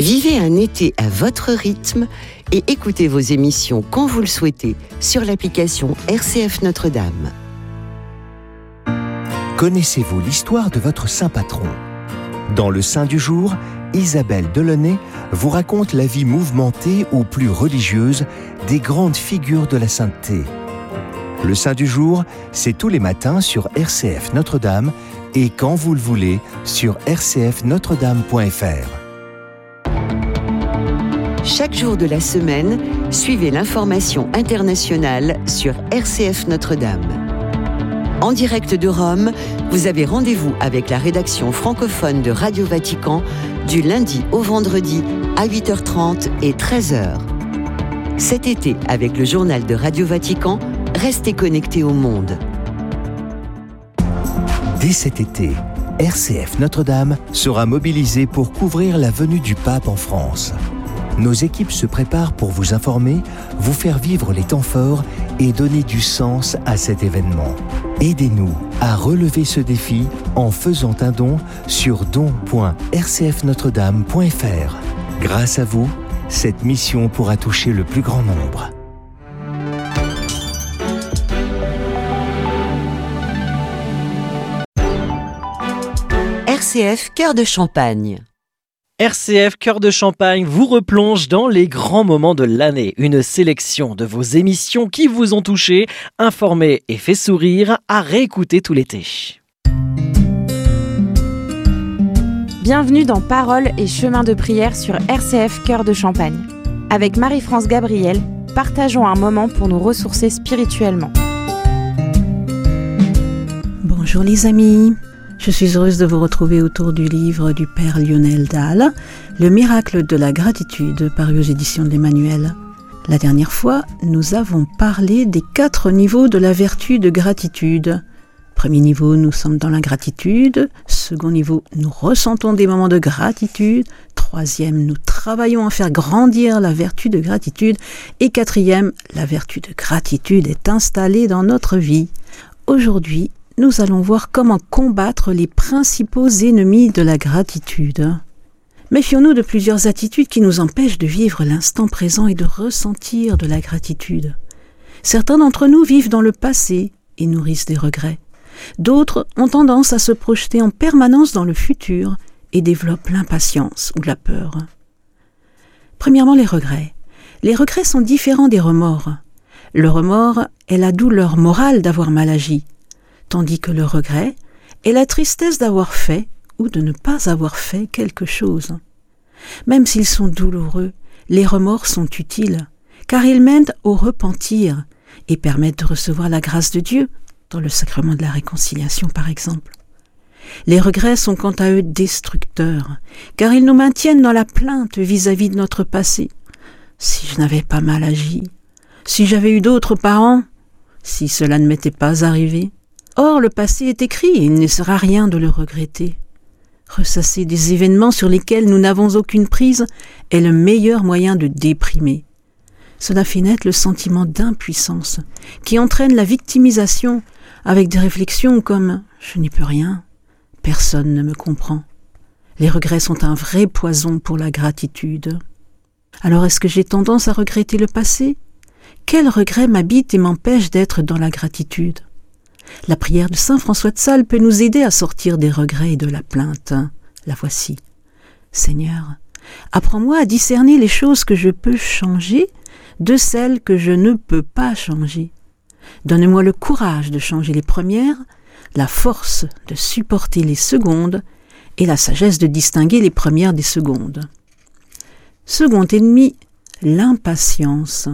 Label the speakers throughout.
Speaker 1: Vivez un été à votre rythme et écoutez vos émissions quand vous le souhaitez sur l'application RCF Notre-Dame.
Speaker 2: Connaissez-vous l'histoire de votre saint patron ? Dans le Saint du jour, Isabelle Delaunay vous raconte la vie mouvementée ou plus religieuse des grandes figures de la sainteté. Le Saint du jour, c'est tous les matins sur RCF Notre-Dame et quand vous le voulez sur rcfnotredame.fr.
Speaker 1: Chaque jour de la semaine, suivez l'information internationale sur RCF Notre-Dame. En direct de Rome, vous avez rendez-vous avec la rédaction francophone de Radio Vatican du lundi au vendredi à 8h30 et 13h. Cet été, avec le journal de Radio Vatican, restez connectés au monde.
Speaker 2: Dès cet été, RCF Notre-Dame sera mobilisée pour couvrir la venue du pape en France. Nos équipes se préparent pour vous informer, vous faire vivre les temps forts et donner du sens à cet événement. Aidez-nous à relever ce défi en faisant un don sur don.rcfnotredame.fr. Grâce à vous, cette mission pourra toucher le plus grand nombre.
Speaker 1: RCF Cœur de Champagne.
Speaker 3: RCF Cœur de Champagne vous replonge dans les grands moments de l'année. Une sélection de vos émissions qui vous ont touché, informé et fait sourire à réécouter tout l'été.
Speaker 4: Bienvenue dans Paroles et Chemins de prière sur RCF Cœur de Champagne. Avec Marie-France Gabriel, partageons un moment pour nous ressourcer spirituellement.
Speaker 5: Bonjour les amis. Je suis heureuse de vous retrouver autour du livre du Père Lionel Dahl, Le miracle de la gratitude, paru aux éditions de l'Emmanuel. La dernière fois, nous avons parlé des 4 niveaux de la vertu de gratitude. Premier niveau, nous sommes dans l'ingratitude. Second niveau, nous ressentons des moments de gratitude. Troisième, nous travaillons à faire grandir la vertu de gratitude. Et quatrième, la vertu de gratitude est installée dans notre vie. Aujourd'hui, nous allons voir comment combattre les principaux ennemis de la gratitude. Méfions-nous de plusieurs attitudes qui nous empêchent de vivre l'instant présent et de ressentir de la gratitude. Certains d'entre nous vivent dans le passé et nourrissent des regrets. D'autres ont tendance à se projeter en permanence dans le futur et développent l'impatience ou la peur. Premièrement, les regrets. Les regrets sont différents des remords. Le remords est la douleur morale d'avoir mal agi, tandis que le regret est la tristesse d'avoir fait ou de ne pas avoir fait quelque chose. Même s'ils sont douloureux, les remords sont utiles, car ils mènent au repentir et permettent de recevoir la grâce de Dieu, dans le sacrement de la réconciliation par exemple. Les regrets sont quant à eux destructeurs, car ils nous maintiennent dans la plainte vis-à-vis de notre passé. Si je n'avais pas mal agi, si j'avais eu d'autres parents, si cela ne m'était pas arrivé. Or, le passé est écrit et il ne sera rien de le regretter. Ressasser des événements sur lesquels nous n'avons aucune prise est le meilleur moyen de déprimer. Cela fait naître le sentiment d'impuissance qui entraîne la victimisation avec des réflexions comme « je n'y peux rien, personne ne me comprend ». Les regrets sont un vrai poison pour la gratitude. Alors est-ce que j'ai tendance à regretter le passé ? Quel regret m'habite et m'empêche d'être dans la gratitude ? La prière de saint François de Sales peut nous aider à sortir des regrets et de la plainte. La voici. Seigneur, apprends-moi à discerner les choses que je peux changer de celles que je ne peux pas changer. Donne-moi le courage de changer les premières, la force de supporter les secondes et la sagesse de distinguer les premières des secondes. Second ennemi, l'impatience.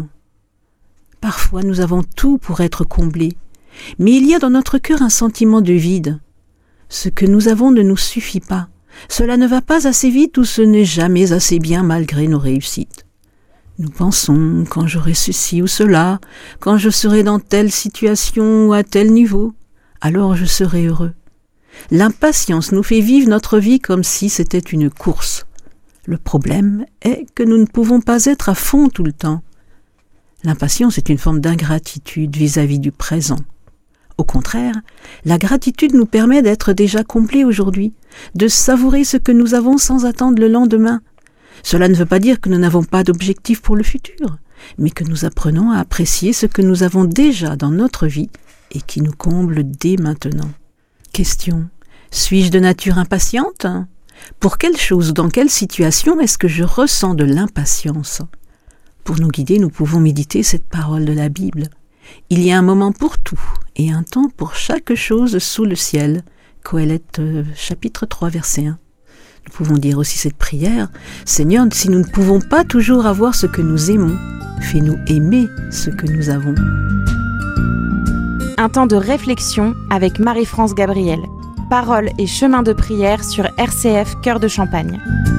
Speaker 5: Parfois nous avons tout pour être comblés. Mais il y a dans notre cœur un sentiment de vide. Ce que nous avons ne nous suffit pas. Cela ne va pas assez vite ou ce n'est jamais assez bien malgré nos réussites. Nous pensons, quand j'aurai ceci ou cela, quand je serai dans telle situation ou à tel niveau, alors je serai heureux. L'impatience nous fait vivre notre vie comme si c'était une course. Le problème est que nous ne pouvons pas être à fond tout le temps. L'impatience est une forme d'ingratitude vis-à-vis du présent. Au contraire, la gratitude nous permet d'être déjà complets aujourd'hui, de savourer ce que nous avons sans attendre le lendemain. Cela ne veut pas dire que nous n'avons pas d'objectif pour le futur, mais que nous apprenons à apprécier ce que nous avons déjà dans notre vie et qui nous comble dès maintenant. Question. Suis-je de nature impatiente ? Pour quelle chose ou dans quelle situation est-ce que je ressens de l'impatience ? Pour nous guider, nous pouvons méditer cette parole de la Bible. Il y a un moment pour tout et un temps pour chaque chose sous le ciel. Qoélette, chapitre 3, verset 1. Nous pouvons dire aussi cette prière. Seigneur, si nous ne pouvons pas toujours avoir ce que nous aimons, fais-nous aimer ce que nous avons.
Speaker 4: Un temps de réflexion avec Marie-France Gabriel. Paroles et chemins de prière sur RCF Cœur de Champagne.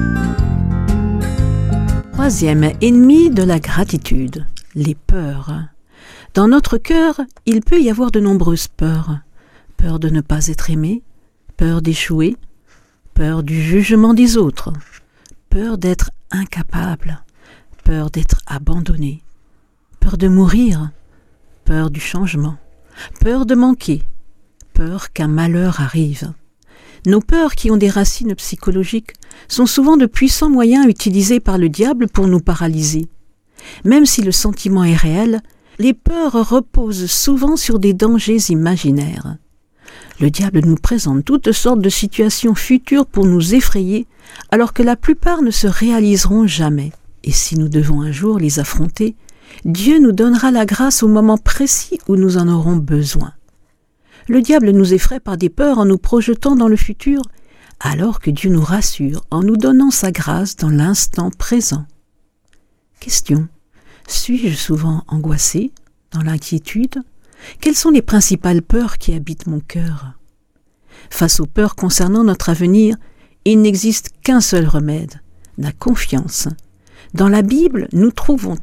Speaker 5: Troisième ennemi de la gratitude, les peurs. Dans notre cœur, il peut y avoir de nombreuses peurs. Peur de ne pas être aimé, peur d'échouer, peur du jugement des autres, peur d'être incapable, peur d'être abandonné, peur de mourir, peur du changement, peur de manquer, peur qu'un malheur arrive. Nos peurs, qui ont des racines psychologiques, sont souvent de puissants moyens utilisés par le diable pour nous paralyser. Même si le sentiment est réel, les peurs reposent souvent sur des dangers imaginaires. Le diable nous présente toutes sortes de situations futures pour nous effrayer, alors que la plupart ne se réaliseront jamais. Et si nous devons un jour les affronter, Dieu nous donnera la grâce au moment précis où nous en aurons besoin. Le diable nous effraie par des peurs en nous projetant dans le futur, alors que Dieu nous rassure en nous donnant sa grâce dans l'instant présent. Question. Suis-je souvent angoissé, dans l'inquiétude ? Quelles sont les principales peurs qui habitent mon cœur ? Face aux peurs concernant notre avenir, il n'existe qu'un seul remède, la confiance. Dans la Bible, nous trouvons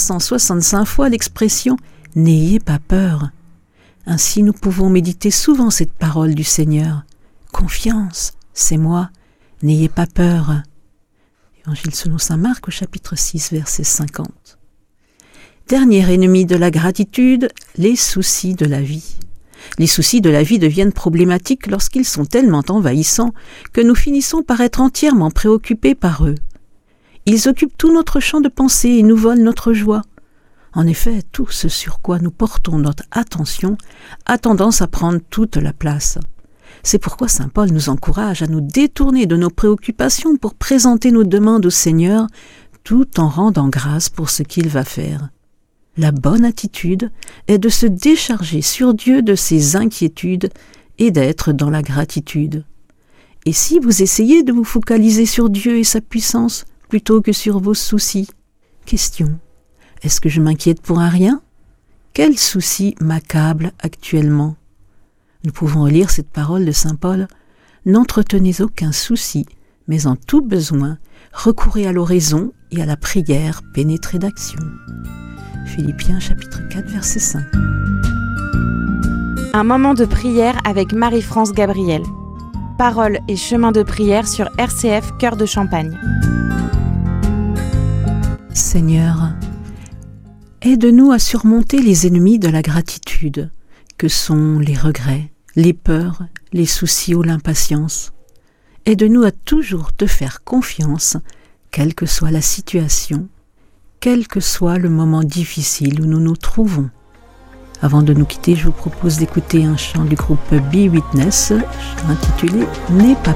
Speaker 5: 365 fois l'expression « N'ayez pas peur ». Ainsi, nous pouvons méditer souvent cette parole du Seigneur. Confiance, c'est moi, n'ayez pas peur. Évangile selon saint Marc au chapitre 6, verset 50. Dernier ennemi de la gratitude, les soucis de la vie. Les soucis de la vie deviennent problématiques lorsqu'ils sont tellement envahissants que nous finissons par être entièrement préoccupés par eux. Ils occupent tout notre champ de pensée et nous volent notre joie. En effet, tout ce sur quoi nous portons notre attention a tendance à prendre toute la place. C'est pourquoi saint Paul nous encourage à nous détourner de nos préoccupations pour présenter nos demandes au Seigneur, tout en rendant grâce pour ce qu'il va faire. La bonne attitude est de se décharger sur Dieu de ses inquiétudes et d'être dans la gratitude. Et si vous essayez de vous focaliser sur Dieu et sa puissance plutôt que sur vos soucis, question. Est-ce que je m'inquiète pour un rien ? Quel souci m'accable actuellement ? Nous pouvons relire cette parole de saint Paul. N'entretenez aucun souci, mais en tout besoin, recourez à l'oraison et à la prière pénétrée d'action. Philippiens chapitre 4, verset 5.
Speaker 4: Un moment de prière avec Marie-France Gabriel. Paroles et chemins de prière sur RCF Cœur de Champagne.
Speaker 5: Seigneur, aide-nous à surmonter les ennemis de la gratitude, que sont les regrets, les peurs, les soucis ou l'impatience. Aide-nous à toujours te faire confiance, quelle que soit la situation, quel que soit le moment difficile où nous nous trouvons. Avant de nous quitter, je vous propose d'écouter un chant du groupe Be Witness, intitulé « N'aie pas peur ».